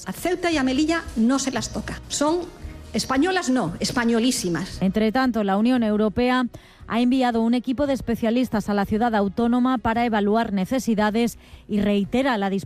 A Ceuta y a Melilla no se las toca. Son españolas, no, españolísimas. Entre tanto, la Unión Europea ha enviado un equipo de especialistas a la ciudad autónoma para evaluar necesidades y reitera la disposición